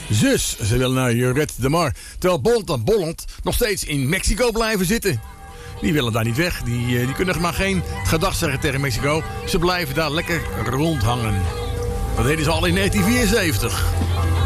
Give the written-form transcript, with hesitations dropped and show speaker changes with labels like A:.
A: Zus, ze willen naar Lloret de Mar. Terwijl Bond en Bolland nog steeds in Mexico blijven zitten. Die willen daar niet weg. Die kunnen maar geen gedag zeggen tegen Mexico. Ze blijven daar lekker rondhangen. Dat deden ze al in 1974.